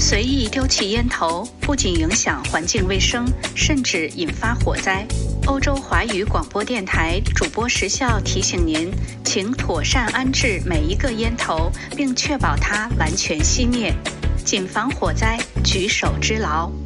随意丢弃烟头不仅影响环境卫生，甚至引发火灾。欧洲华语广播电台主播时效提醒您，请妥善安置每一个烟头，并确保它完全熄灭，谨防火灾，举手之劳。